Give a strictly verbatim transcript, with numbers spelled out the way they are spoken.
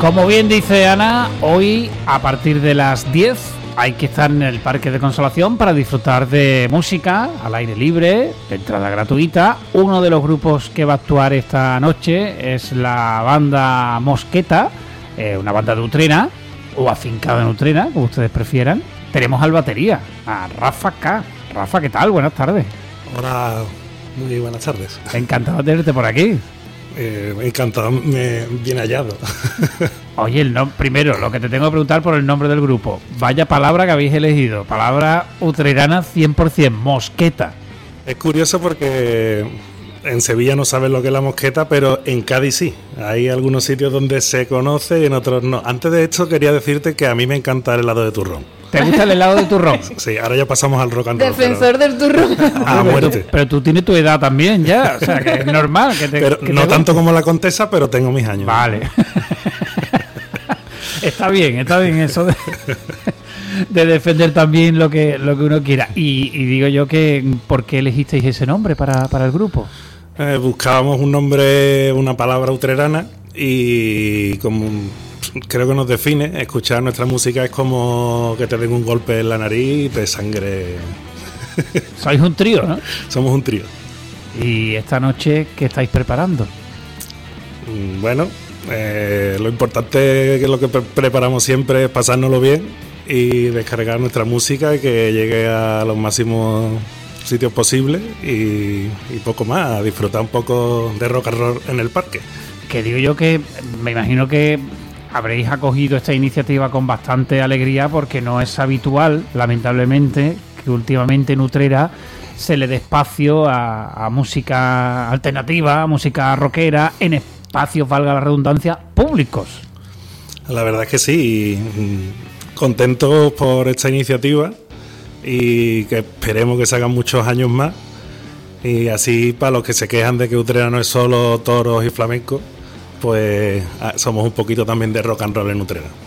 Como bien dice Ana, hoy a partir de las diez hay que estar en el Parque de Consolación para disfrutar de música al aire libre, de entrada gratuita. Uno de los grupos que va a actuar esta noche es la banda Mosqueta, eh, una banda de Utrera, o afincada en Utrera, como ustedes prefieran. Tenemos al batería, a Rafa K. Rafa, ¿qué tal? Buenas tardes. Hola, muy buenas tardes. Encantado de tenerte por aquí. Eh, encantado, me, bien hallado. Oye, el no, primero, lo que te tengo que preguntar por el nombre del grupo. Vaya palabra que habéis elegido. Palabra utrerana cien por ciento, Mosqueta. Es curioso porque en Sevilla no saben lo que es la mosqueta, pero en Cádiz sí. Hay algunos sitios donde se conoce y en otros no. Antes de esto quería decirte que a mí me encanta el helado de turrón. ¿Te gusta el helado de turrón? Sí, ahora ya pasamos al rock and roll. Defensor pero... del turrón. A muerte. Pero tú tienes tu edad también ya, o sea, que es normal. Que te, pero que no te tanto como la Contesa, pero tengo mis años. Vale. Está bien, está bien eso de, de defender también lo que, lo que uno quiera. Y, y digo yo que, ¿por qué elegisteis ese nombre para, para el grupo? Eh, buscábamos un nombre, una palabra utrerana y como... creo que nos define. Escuchar nuestra música es como que te den un golpe en la nariz y te sangre. Sois un trío, ¿no? Somos un trío. ¿Y esta noche qué estáis preparando? Bueno, eh, lo importante que lo que pre- preparamos siempre es pasárnoslo bien y descargar nuestra música y que llegue a los máximos sitios posibles y, y poco más, a disfrutar un poco de rock and roll en el parque. Que digo yo que me imagino que habréis acogido esta iniciativa con bastante alegría porque no es habitual, lamentablemente, que últimamente en Utrera se le dé espacio a, a música alternativa, a música rockera, en espacios, valga la redundancia, públicos. La verdad es que sí, contentos por esta iniciativa y que esperemos que se hagan muchos años más y así para los que se quejan de que Utrera no es solo toros y flamenco, pues somos un poquito también de rock and roll en Utrera.